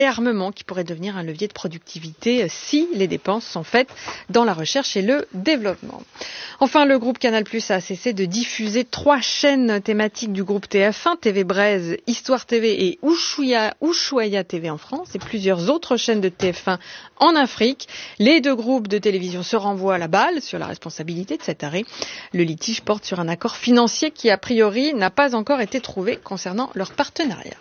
et armement qui pourrait devenir un levier de productivité si les dépenses sont faites dans la recherche et le développement. Enfin, le groupe Canal+ a cessé de diffuser 3 chaînes thématiques du groupe TF1, TV Braise, Histoire TV et Ushuaïa TV en France et plusieurs autres chaînes de TF1 en Afrique. Les 2 groupes de télévision se renvoient la balle sur la responsabilité de cet arrêt. Le litige porte sur un accord financier qui, a priori, n'a pas encore été trouvé concernant leur partenariat.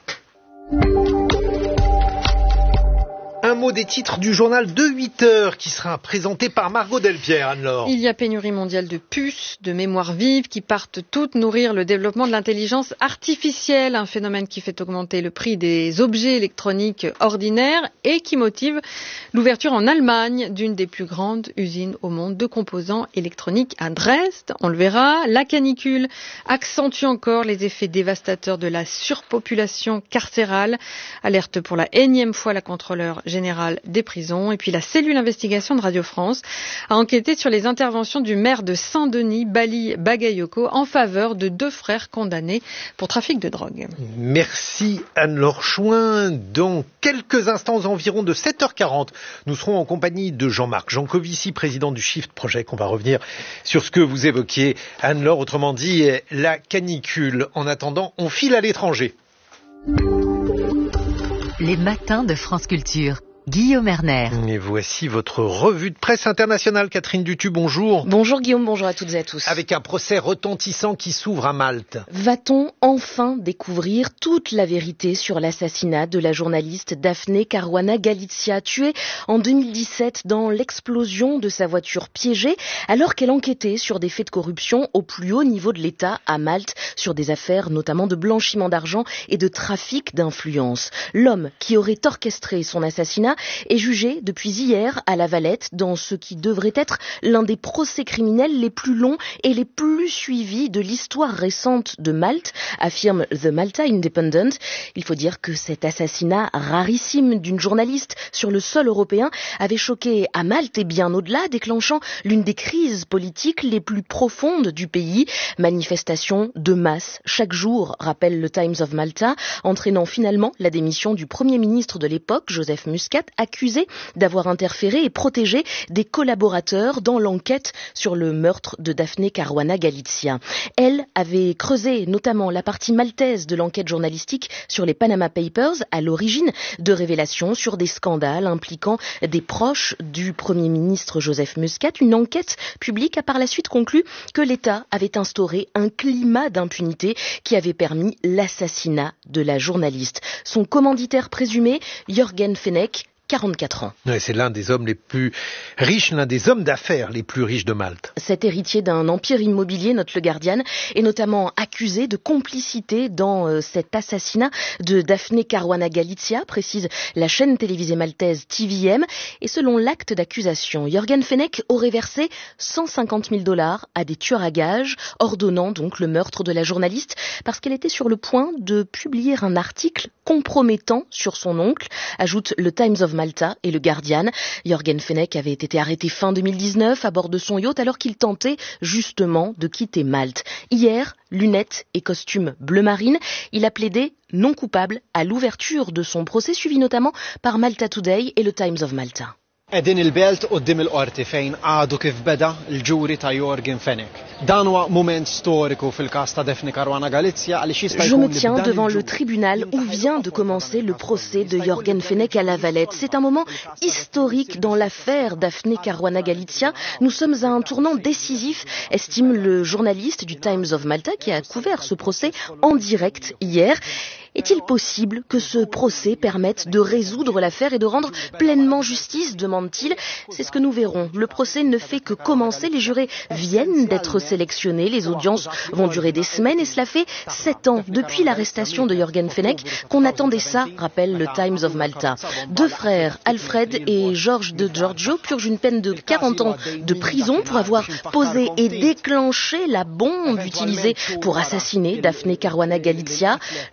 Un mot des titres du journal de 8 heures qui sera présenté par Margot Delpierre, Anne-Laure. Il y a pénurie mondiale de puces, de mémoires vives qui partent toutes nourrir le développement de l'intelligence artificielle, un phénomène qui fait augmenter le prix des objets électroniques ordinaires et qui motive l'ouverture en Allemagne d'une des plus grandes usines au monde de composants électroniques à Dresde. On le verra, la canicule accentue encore les effets dévastateurs de la surpopulation carcérale. Alerte pour la énième fois la contrôleure générale des prisons. Et puis la cellule investigation de Radio France a enquêté sur les interventions du maire de Saint-Denis, Bali Bagayoko, en faveur de 2 frères condamnés pour trafic de drogue. Merci Anne-Laure Chouin. Dans quelques instants, environ de 7h40, nous serons en compagnie de Jean-Marc Jancovici, président du Shift Project. On va revenir sur ce que vous évoquiez, Anne-Laure, autrement dit la canicule. En attendant, on file à l'étranger. Les matins de France Culture. Guillaume Erner. Et voici votre revue de presse internationale. Catherine Dutu, bonjour. Bonjour Guillaume, bonjour à toutes et à tous. Avec un procès retentissant qui s'ouvre à Malte. Va-t-on enfin découvrir toute la vérité sur l'assassinat de la journaliste Daphne Caruana Galizia, tuée en 2017 dans l'explosion de sa voiture piégée alors qu'elle enquêtait sur des faits de corruption au plus haut niveau de l'État à Malte, sur des affaires notamment de blanchiment d'argent et de trafic d'influence. L'homme qui aurait orchestré son assassinat est jugé depuis hier à La Valette dans ce qui devrait être l'un des procès criminels les plus longs et les plus suivis de l'histoire récente de Malte, affirme The Malta Independent. Il faut dire que cet assassinat rarissime d'une journaliste sur le sol européen avait choqué à Malte et bien au-delà, déclenchant l'une des crises politiques les plus profondes du pays. Manifestations de masse chaque jour, rappelle le Times of Malta, entraînant finalement la démission du Premier ministre de l'époque, Joseph Muscat, accusé d'avoir interféré et protégé des collaborateurs dans l'enquête sur le meurtre de Daphne Caruana Galizia. Elle avait creusé notamment la partie maltaise de l'enquête journalistique sur les Panama Papers, à l'origine de révélations sur des scandales impliquant des proches du Premier ministre Joseph Muscat. Une enquête publique a par la suite conclu que l'État avait instauré un climat d'impunité qui avait permis l'assassinat de la journaliste. Son commanditaire présumé, Jürgen Fenech, 44 ans. Ouais, c'est l'un des hommes les plus riches, l'un des hommes d'affaires les plus riches de Malte. Cet héritier d'un empire immobilier, note le Guardian, est notamment accusé de complicité dans cet assassinat de Daphne Caruana Galizia, précise la chaîne télévisée maltaise TVM. Et selon l'acte d'accusation, Jürgen Fenech aurait versé $150,000 à des tueurs à gages, ordonnant donc le meurtre de la journaliste parce qu'elle était sur le point de publier un article compromettant sur son oncle, ajoute le Times of Malta et le Guardian. Jürgen Fenech avait été arrêté fin 2019 à bord de son yacht alors qu'il tentait justement de quitter Malte. Hier, lunettes et costume bleu marine, il a plaidé non coupable à l'ouverture de son procès, suivi notamment par Malta Today et le Times of Malta. Qegħdin il-belt quddiem il-qorti fejn għadu kif beda l-ġuri ta' Jürgen Fenech. Dan huwa mument storiku fil-każ ta' Daphne Caruana Galizia għaliex jista' Je me tiens devant le tribunal où vient de commencer le procès de Jürgen Fenech à La Valette. C'est un moment historique dans l'affaire Daphne Caruana Galizia. Nous sommes à un tournant décisif, estime le journaliste du Times of Malta qui a couvert ce procès en direct hier. Est-il possible que ce procès permette de résoudre l'affaire et de rendre pleinement justice, demande-t-il. C'est ce que nous verrons. Le procès ne fait que commencer. Les jurés viennent d'être sélectionnés. Les audiences vont durer des semaines et cela fait 7 ans depuis l'arrestation de Jürgen Fenech qu'on attendait ça, rappelle le Times of Malta. 2 frères, Alfred et George de Giorgio, purgent une peine de 40 ans de prison pour avoir posé et déclenché la bombe utilisée pour assassiner Daphne Caruana Galizia. Leur complice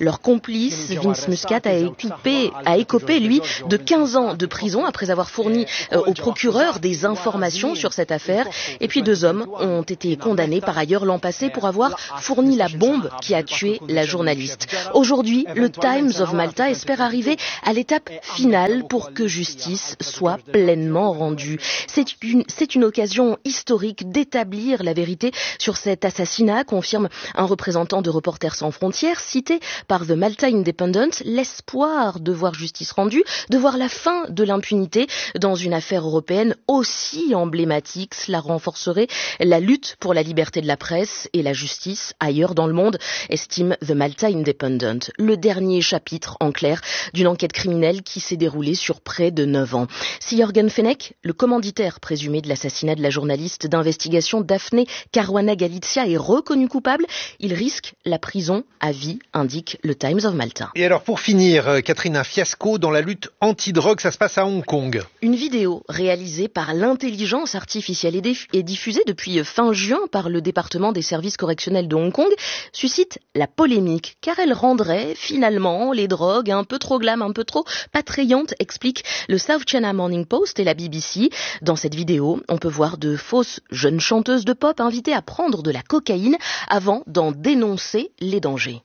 complice. Vince Muscat a écopé, lui, de 15 ans de prison après avoir fourni au procureur des informations sur cette affaire. Et puis 2 hommes ont été condamnés par ailleurs l'an passé pour avoir fourni la bombe qui a tué la journaliste. Aujourd'hui, le Times of Malta espère arriver à l'étape finale pour que justice soit pleinement rendue. C'est une occasion historique d'établir la vérité sur cet assassinat, confirme un représentant de Reporters sans frontières cité par The Malta Independent. L'espoir de voir justice rendue, de voir la fin de l'impunité dans une affaire européenne aussi emblématique. Cela renforcerait la lutte pour la liberté de la presse et la justice ailleurs dans le monde, estime The Malta Independent. Le dernier chapitre, en clair, d'une enquête criminelle qui s'est déroulée sur près de 9 ans. Si Jürgen Fenech, le commanditaire présumé de l'assassinat de la journaliste d'investigation Daphne Caruana Galizia, est reconnu coupable, il risque la prison à vie, indique le Times of Malta. Et alors pour finir, Catherine, un fiasco dans la lutte anti-drogue, ça se passe à Hong Kong. Une vidéo réalisée par l'intelligence artificielle et diffusée depuis fin juin par le département des services correctionnels de Hong Kong suscite la polémique, car elle rendrait finalement les drogues un peu trop glam, un peu trop patrayantes, explique le South China Morning Post et la BBC. Dans cette vidéo, on peut voir de fausses jeunes chanteuses de pop invitées à prendre de la cocaïne avant d'en dénoncer les dangers.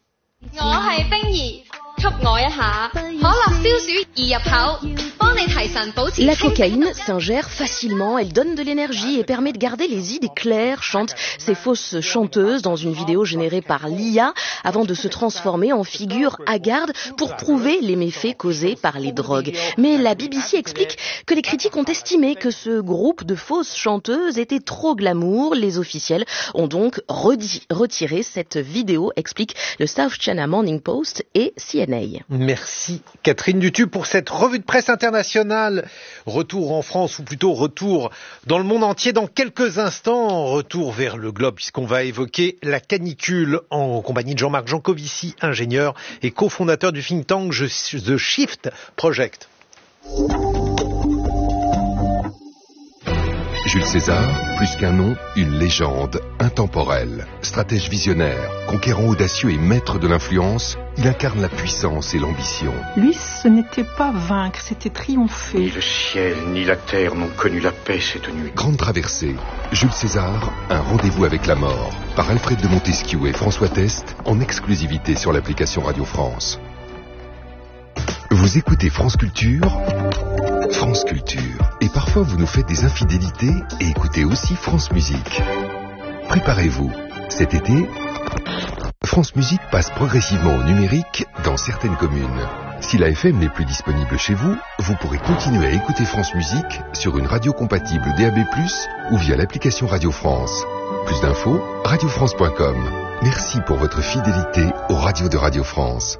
La cocaïne s'ingère facilement, elle donne de l'énergie et permet de garder les idées claires, chantent ces fausses chanteuses dans une vidéo générée par l'IA avant de se transformer en figure hagarde pour prouver les méfaits causés par les drogues. Mais la BBC explique que les critiques ont estimé que ce groupe de fausses chanteuses était trop glamour. Les officiels ont donc retiré cette vidéo, explique le South China Morning Post et CNA. Merci Catherine Dutu pour cette revue de presse internationale. Retour en France, ou plutôt retour dans le monde entier dans quelques instants. Retour vers le globe puisqu'on va évoquer la canicule en compagnie de Jean-Marc Jancovici, ingénieur et cofondateur du think tank The Shift Project. Jules César, plus qu'un nom, une légende, intemporelle. Stratège visionnaire, conquérant audacieux et maître de l'influence, il incarne la puissance et l'ambition. Lui, ce n'était pas vaincre, c'était triompher. Ni le ciel, ni la terre n'ont connu la paix cette nuit. Grande traversée, Jules César, un rendez-vous avec la mort, par Alfred de Montesquieu et François Test, en exclusivité sur l'application Radio France. Vous écoutez France Culture, France Culture. Et parfois vous nous faites des infidélités et écoutez aussi France Musique. Préparez-vous, cet été, France Musique passe progressivement au numérique dans certaines communes. Si la FM n'est plus disponible chez vous, vous pourrez continuer à écouter France Musique sur une radio compatible DAB+, ou via l'application Radio France. Plus d'infos, radiofrance.com. Merci pour votre fidélité aux radios de Radio France.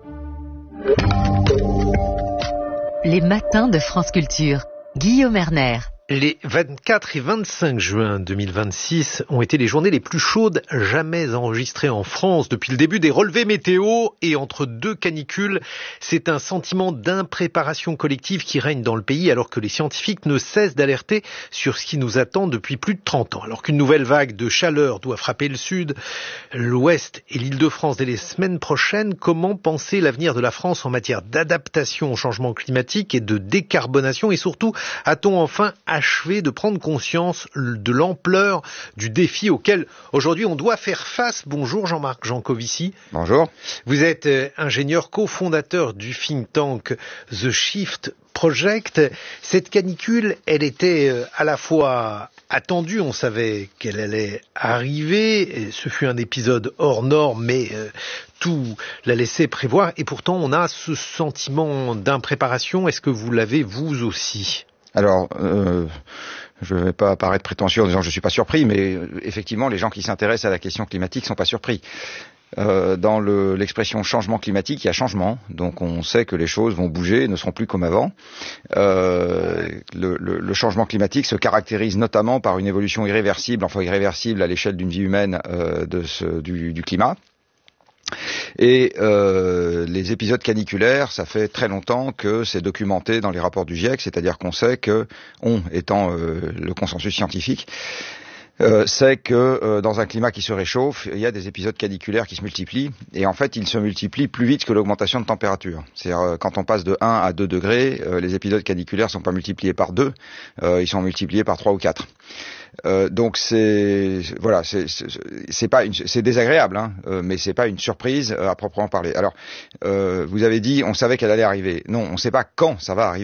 Les matins de France Culture. Guillaume Erner. Les 24 et 25 juin 2026 ont été les journées les plus chaudes jamais enregistrées en France depuis le début des relevés météo, et entre deux canicules, c'est un sentiment d'impréparation collective qui règne dans le pays alors que les scientifiques ne cessent d'alerter sur ce qui nous attend depuis plus de 30 ans. Alors qu'une nouvelle vague de chaleur doit frapper le sud, l'ouest et l'Île-de-France dès les semaines prochaines, comment penser l'avenir de la France en matière d'adaptation au changement climatique et de décarbonation, et surtout, a-t-on enfin achevé de prendre conscience de l'ampleur du défi auquel aujourd'hui on doit faire face? Bonjour Jean-Marc Jancovici. Bonjour. Vous êtes ingénieur cofondateur du think tank The Shift Project. Cette canicule, elle était à la fois attendue, on savait qu'elle allait arriver, ce fut un épisode hors norme, mais tout la laissait prévoir, et pourtant on a ce sentiment d'impréparation. Est-ce que vous l'avez vous aussi? Alors, je ne vais pas paraître prétentieux en disant que je ne suis pas surpris, mais effectivement, les gens qui s'intéressent à la question climatique ne sont pas surpris. Dans l'expression changement climatique, il y a changement, donc on sait que les choses vont bouger et ne seront plus comme avant. Le changement climatique se caractérise notamment par une évolution irréversible, enfin irréversible à l'échelle d'une vie humaine du climat. Et les épisodes caniculaires, ça fait très longtemps que c'est documenté dans les rapports du GIEC, c'est-à-dire qu'on sait que, étant le consensus scientifique, c'est que dans un climat qui se réchauffe, il y a des épisodes caniculaires qui se multiplient, et en fait ils se multiplient plus vite que l'augmentation de température. C'est-à-dire quand on passe de 1 à 2 degrés, les épisodes caniculaires sont pas multipliés par 2, ils sont multipliés par 3 ou 4. Donc c'est désagréable, hein, mais c'est pas une surprise à proprement parler. Alors vous avez dit on savait qu'elle allait arriver. Non, on sait pas quand ça va arriver.